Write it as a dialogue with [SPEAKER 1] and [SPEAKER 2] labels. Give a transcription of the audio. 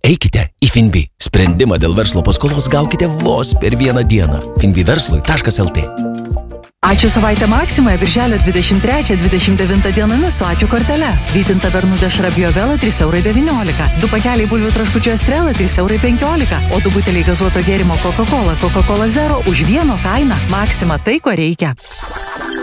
[SPEAKER 1] Eikite į Finbi. Sprendimą dėl verslo paskolos gaukite vos per vieną dieną. finbiverslui.lt.
[SPEAKER 2] Ačiū savaitę Maksimoje birželio 23-29 dienomis su Ačiū kortele. Vytinta Bernudė Šrabiovela 3,19 €. 2 pakeliai bulvių traškučių Estrela 3,15 €. O 2 buteliai gazuoto gėrimo Coca-Cola Zero už vieno kainą. Maksima tai, ko reikia.